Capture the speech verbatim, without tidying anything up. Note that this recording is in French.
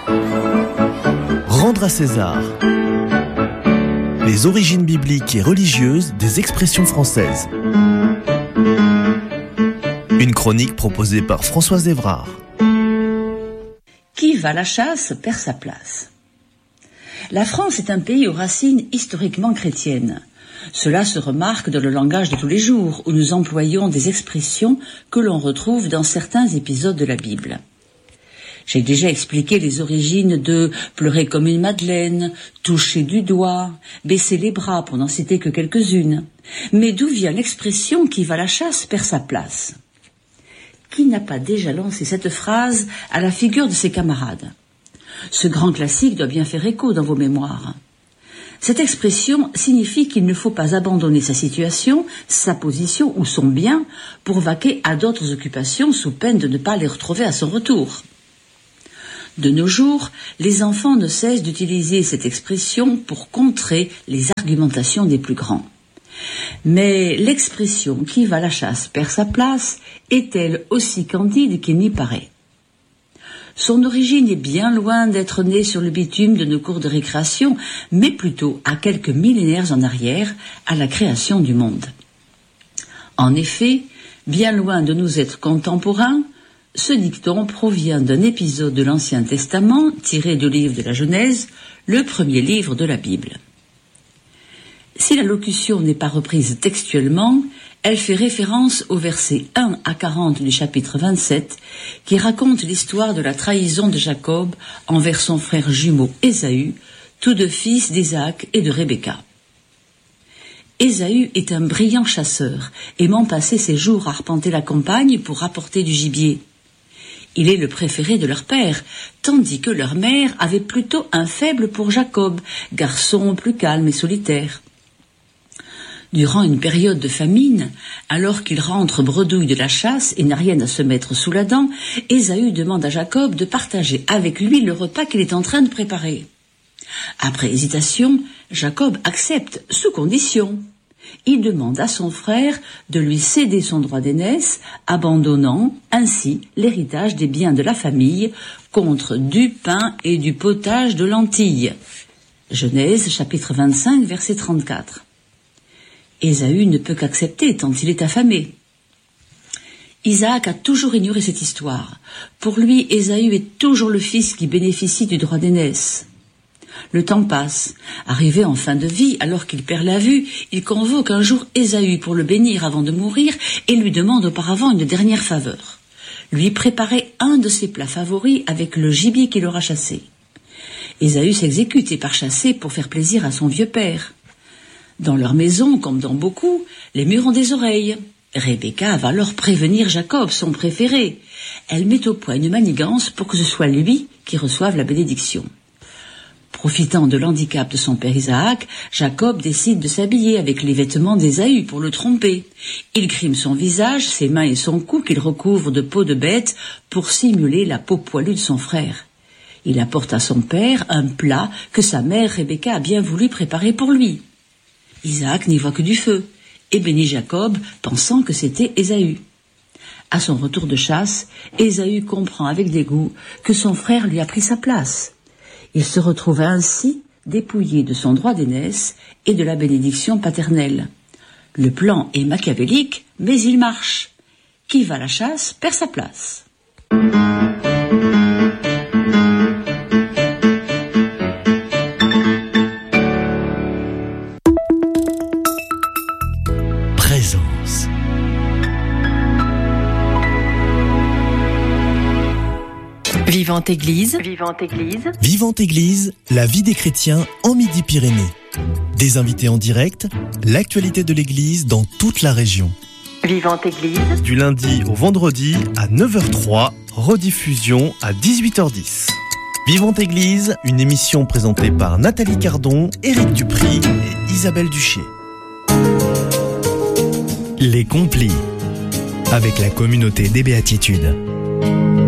Rendre à César. Les origines bibliques et religieuses des expressions françaises. Une chronique proposée par Françoise Evrard. Qui va à la chasse perd sa place. La France est un pays aux racines historiquement chrétiennes. Cela se remarque dans le langage de tous les jours, où nous employons des expressions que l'on retrouve dans certains épisodes de la Bible. J'ai déjà expliqué les origines de pleurer comme une madeleine, toucher du doigt, baisser les bras pour n'en citer que quelques-unes. Mais d'où vient l'expression qui va à la chasse perd sa place? Qui n'a pas déjà lancé cette phrase à la figure de ses camarades? Ce grand classique doit bien faire écho dans vos mémoires. Cette expression signifie qu'il ne faut pas abandonner sa situation, sa position ou son bien pour vaquer à d'autres occupations sous peine de ne pas les retrouver à son retour. De nos jours, les enfants ne cessent d'utiliser cette expression pour contrer les argumentations des plus grands. Mais l'expression « qui va à la chasse perd sa place » est-elle aussi candide qu'il n'y paraît? Son origine est bien loin d'être née sur le bitume de nos cours de récréation, mais plutôt à quelques millénaires en arrière, à la création du monde. En effet, bien loin de nous être contemporains, ce dicton provient d'un épisode de l'Ancien Testament tiré du livre de la Genèse, le premier livre de la Bible. Si la locution n'est pas reprise textuellement, elle fait référence au verset un à quarante du chapitre vingt-sept, qui raconte l'histoire de la trahison de Jacob envers son frère jumeau Ésaü, tous deux fils d'Isaac et de Rebecca. Ésaü est un brillant chasseur, aimant passer ses jours à arpenter la campagne pour rapporter du gibier. Il est le préféré de leur père, tandis que leur mère avait plutôt un faible pour Jacob, garçon plus calme et solitaire. Durant une période de famine, alors qu'il rentre bredouille de la chasse et n'a rien à se mettre sous la dent, Ésaü demande à Jacob de partager avec lui le repas qu'il est en train de préparer. Après hésitation, Jacob accepte sous condition. Il demande à son frère de lui céder son droit d'aînesse, abandonnant ainsi l'héritage des biens de la famille contre du pain et du potage de lentilles. Genèse chapitre vingt-cinq verset trente-quatre. Ésaü ne peut qu'accepter tant il est affamé. Isaac a toujours ignoré cette histoire. Pour lui, Ésaü est toujours le fils qui bénéficie du droit d'aînesse. Le temps passe. Arrivé en fin de vie, alors qu'il perd la vue, il convoque un jour Ésaü pour le bénir avant de mourir et lui demande auparavant une dernière faveur. Lui préparer un de ses plats favoris avec le gibier qu'il aura chassé. Ésaü s'exécute et part chasser pour faire plaisir à son vieux père. Dans leur maison, comme dans beaucoup, les murs ont des oreilles. Rebecca va alors prévenir Jacob, son préféré. Elle met au point une manigance pour que ce soit lui qui reçoive la bénédiction. Profitant de l'handicap de son père Isaac, Jacob décide de s'habiller avec les vêtements d'Ésaü pour le tromper. Il grime son visage, ses mains et son cou qu'il recouvre de peau de bête pour simuler la peau poilue de son frère. Il apporte à son père un plat que sa mère Rebecca a bien voulu préparer pour lui. Isaac n'y voit que du feu et bénit Jacob pensant que c'était Ésaü. À son retour de chasse, Ésaü comprend avec dégoût que son frère lui a pris sa place. Il se retrouve ainsi dépouillé de son droit d'aînesse et de la bénédiction paternelle. Le plan est machiavélique, mais il marche. Qui va à la chasse perd sa place. Présence. Vivante Église. Vivante Église. Vivante Église, la vie des chrétiens en Midi-Pyrénées. Des invités en direct, l'actualité de l'Église dans toute la région. Vivante Église. Du lundi au vendredi à neuf heures trois, rediffusion à dix-huit heures dix. Vivante Église, une émission présentée par Nathalie Cardon, Éric Dupry et Isabelle Duché. Les Complis, avec la communauté des Béatitudes.